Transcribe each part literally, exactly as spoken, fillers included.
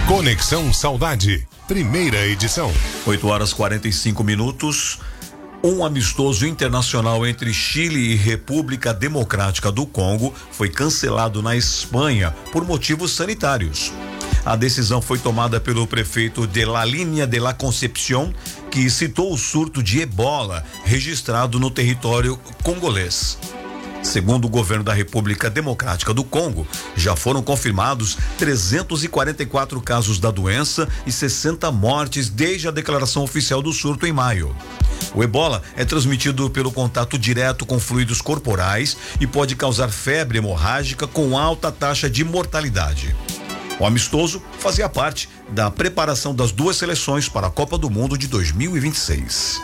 Conexão Saudade, primeira edição. oito horas e quarenta e cinco minutos. Um amistoso internacional entre Chile e República Democrática do Congo foi cancelado na Espanha por motivos sanitários. A decisão foi tomada pelo prefeito de La Línea de la Concepción, que citou o surto de ebola registrado no território congolês. Segundo o governo da República Democrática do Congo, já foram confirmados trezentos e quarenta e quatro casos da doença e sessenta mortes desde a declaração oficial do surto em maio. O ebola é transmitido pelo contato direto com fluidos corporais e pode causar febre hemorrágica com alta taxa de mortalidade. O amistoso fazia parte da preparação das duas seleções para a Copa do Mundo de dois mil e vinte e seis.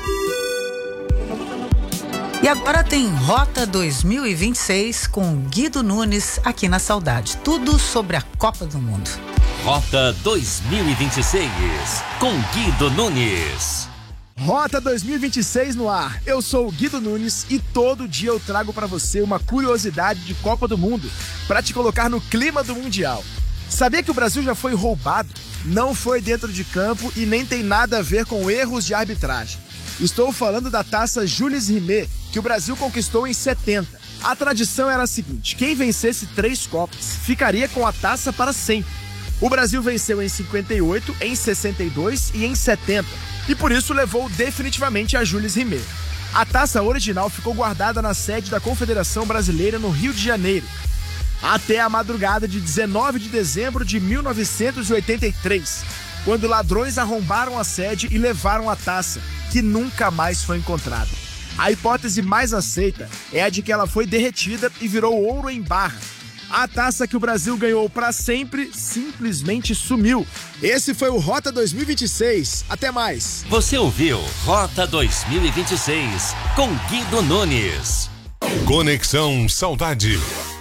E agora tem Rota dois mil e vinte e seis com Guido Nunes aqui na Saudade. Tudo sobre a Copa do Mundo. Rota dois mil e vinte e seis com Guido Nunes. Rota dois mil e vinte e seis no ar. Eu sou o Guido Nunes e todo dia eu trago para você uma curiosidade de Copa do Mundo para te colocar no clima do Mundial. Sabia que o Brasil já foi roubado? Não foi dentro de campo e nem tem nada a ver com erros de arbitragem. Estou falando da taça Jules Rimet, que o Brasil conquistou em setenta. A tradição era a seguinte: quem vencesse três Copas ficaria com a taça para sempre. O Brasil venceu em cinquenta e oito, em sessenta e dois e em setenta, e por isso levou definitivamente a Jules Rimet. A taça original ficou guardada na sede da Confederação Brasileira no Rio de Janeiro, até a madrugada de dezenove de dezembro de mil novecentos e oitenta e três, quando ladrões arrombaram a sede e levaram a taça, que nunca mais foi encontrada. A hipótese mais aceita é a de que ela foi derretida e virou ouro em barra. A taça que o Brasil ganhou para sempre simplesmente sumiu. Esse foi o Rota dois mil e vinte e seis. Até mais. Você ouviu Rota dois mil e vinte e seis com Guido Nunes. Conexão Saudade.